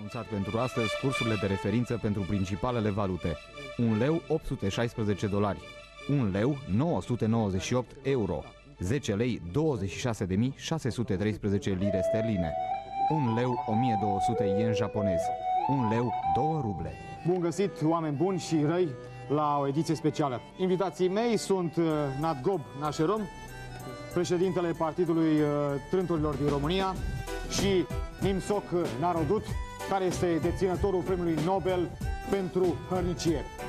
anunțat pentru astăzi cursurile de referință pentru principalele valute. 1 leu 816 dolari, 1 leu 998 euro, 10 lei 26.613 lire sterline, 1 leu 1200 yen japonezi, 1 leu 2 ruble. Bun găsit, oameni buni și răi, la o ediție specială. Invitații mei sunt Nadgob Nașerom, președintele Partidului Trânturilor din România, și Nimsoc Narodut, care este deținătorul Premiului Nobel pentru hărnicie.